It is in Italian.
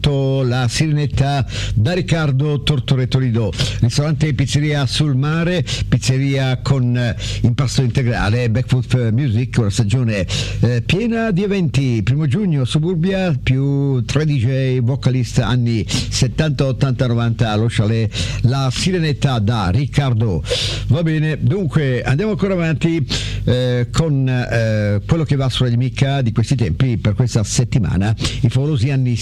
ascoltato La Sirenetta da Riccardo Tortoretto Lido. Ristorante Pizzeria sul Mare, pizzeria con impasto integrale, Backfoot Music, una stagione piena di eventi. 1 giugno Suburbia, più 3 DJ vocalist anni 70, 80, 90 allo chalet La Sirenetta da Riccardo. Va bene, dunque andiamo ancora avanti con quello che va sulla mica di questi tempi per questa settimana, i favolosi anni